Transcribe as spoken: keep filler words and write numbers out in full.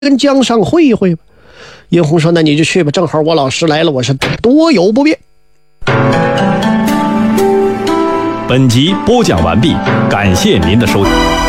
跟江上会一会吧。叶红说那你就去吧，正好我老师来了，我是多有不便。 本集播讲完毕，感谢您的收听。